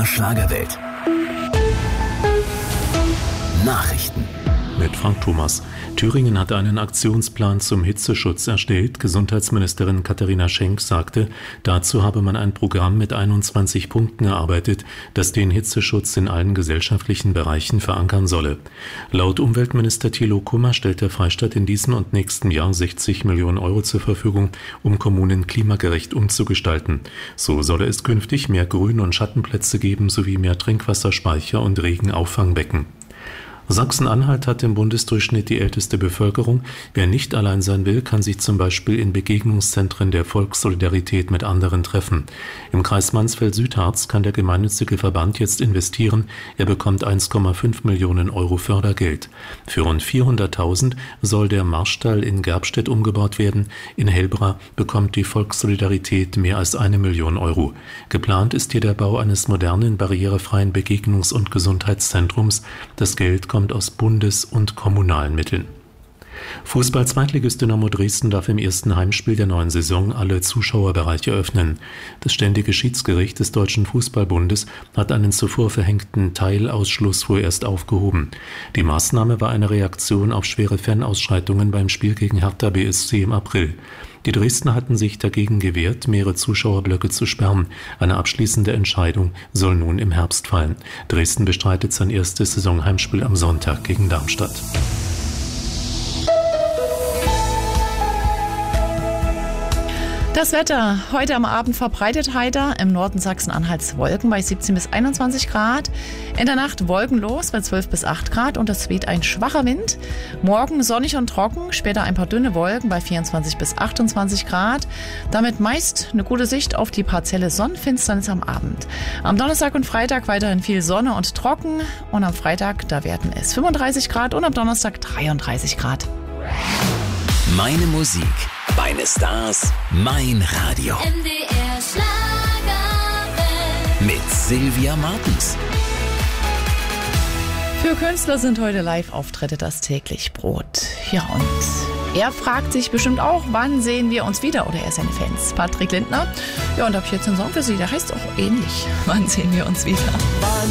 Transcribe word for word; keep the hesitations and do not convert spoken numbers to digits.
der Schlagerwelt. Nachrichten mit Frank Thomas. Thüringen hat einen Aktionsplan zum Hitzeschutz erstellt. Gesundheitsministerin Katharina Schenk sagte, dazu habe man ein Programm mit einundzwanzig Punkten erarbeitet, das den Hitzeschutz in allen gesellschaftlichen Bereichen verankern solle. Laut Umweltminister Thilo Kummer stellt der Freistaat in diesem und nächsten Jahr sechzig Millionen Euro zur Verfügung, um Kommunen klimagerecht umzugestalten. So solle es künftig mehr Grün- und Schattenplätze geben sowie mehr Trinkwasserspeicher und Regenaufangbecken. Sachsen-Anhalt hat im Bundesdurchschnitt die älteste Bevölkerung. Wer nicht allein sein will, kann sich zum Beispiel in Begegnungszentren der Volkssolidarität mit anderen treffen. Im Kreis Mansfeld-Südharz kann der gemeinnützige Verband jetzt investieren. Er bekommt eins Komma fünf Millionen Euro Fördergeld. Für rund vierhunderttausend soll der Marstall in Gerbstedt umgebaut werden. In Helbra bekommt die Volkssolidarität mehr als eine Million Euro. Geplant ist hier der Bau eines modernen, barrierefreien Begegnungs- und Gesundheitszentrums. Das Geld kommt aus Bundes- und kommunalen Mitteln. Fußball-Zweitligist Dynamo Dresden darf im ersten Heimspiel der neuen Saison alle Zuschauerbereiche öffnen. Das Ständige Schiedsgericht des Deutschen Fußballbundes hat einen zuvor verhängten Teilausschluss vorerst aufgehoben. Die Maßnahme war eine Reaktion auf schwere Fanausschreitungen beim Spiel gegen Hertha B S C im April. Die Dresdner hatten sich dagegen gewehrt, mehrere Zuschauerblöcke zu sperren. Eine abschließende Entscheidung soll nun im Herbst fallen. Dresden bestreitet sein erstes Saisonheimspiel am Sonntag gegen Darmstadt. Das Wetter heute am Abend verbreitet heiter, im Norden Sachsen-Anhalts Wolken bei siebzehn bis einundzwanzig Grad. In der Nacht wolkenlos bei zwölf bis acht Grad und es weht ein schwacher Wind. Morgen sonnig und trocken, später ein paar dünne Wolken bei vierundzwanzig bis achtundzwanzig Grad. Damit meist eine gute Sicht auf die partielle Sonnenfinsternis am Abend. Am Donnerstag und Freitag weiterhin viel Sonne und trocken und am Freitag, da werden es fünfunddreißig Grad und am Donnerstag dreiunddreißig Grad. Meine Musik, meine Stars, mein Radio. M D R Schlagerwelt Mit Sylvia Martens. Für Künstler sind heute Live-Auftritte das täglich Brot. Ja, und er fragt sich bestimmt auch, wann sehen wir uns wieder? Oder er seine Fans. Patrick Lindner. Ja, und da habe ich jetzt einen Song für Sie, der heißt auch ähnlich. Wann sehen wir uns wieder? Wann